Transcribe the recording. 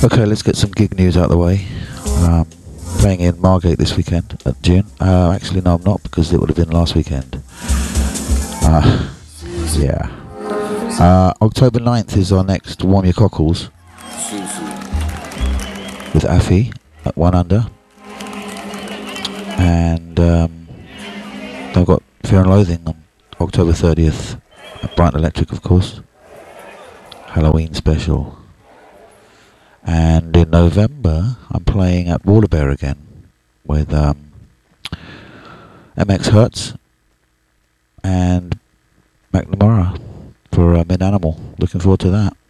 Okay, let's get some gig news out of the way. Playing in Margate this weekend at June. Actually, no, I'm not, because it would have been last weekend. Yeah. October 9th is our next Warm Your Cockles with Afi at One Under. And I've got Fear and Loathing on October 30th at Brighton Electric, of course. Halloween special. And in November, I'm playing at Waterbear again with MX Hertz and McNamara for Mid Animal. Looking forward to that.